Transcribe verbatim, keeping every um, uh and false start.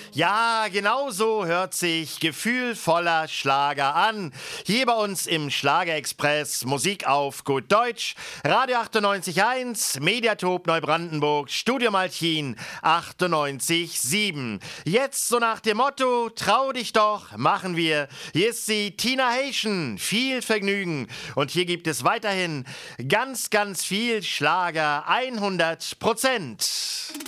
Ja, genau so hört sich gefühlvoller Schlager an. Hier bei uns im Schlagerexpress Musik auf gut Deutsch. Radio achtundneunzig Komma eins, Mediatop Neubrandenburg, Studio Malchin achtundneunzig Komma sieben. Jetzt so nach dem Motto, trau dich doch, machen wir. Hier ist sie, Tina Haschen. Viel Vergnügen. Und hier gibt es weiterhin ganz, ganz viel Schlager, hundert Prozent.